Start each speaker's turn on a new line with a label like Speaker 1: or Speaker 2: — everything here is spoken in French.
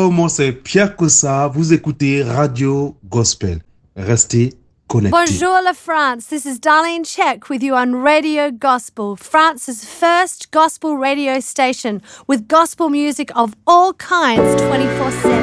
Speaker 1: mon nom c'est Pierre Kossa. Vous écoutez Radio Gospel. Restez connectés.
Speaker 2: Bonjour la France. This is Darlene Check with you on Radio Gospel, France's first gospel radio station with gospel music of all kinds 24/7.